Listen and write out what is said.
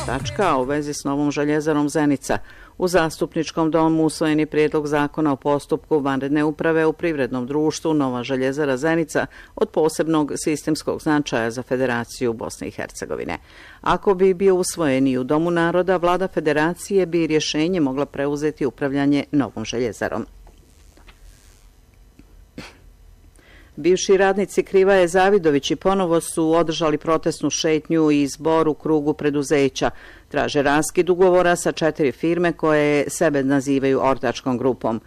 tačka, a u vezi s novom željezarom Zenica. U Zastupničkom domu usvojen je prijedlog zakona o postupku vanredne uprave u privrednom društvu Nova željezara Zenica od posebnog sistemskog značaja za Federaciju Bosne i Hercegovine. Ako bi bio usvojen i u Domu naroda, vlada Federacije bi rješenje mogla preuzeti upravljanje novom željezarom. Bivši radnici Krivaje Zavidovići ponovo su održali protestnu šetnju i zbor u krugu preduzeća. Traže raskid ugovora sa 4 firme koje sebe nazivaju ortačkom grupom.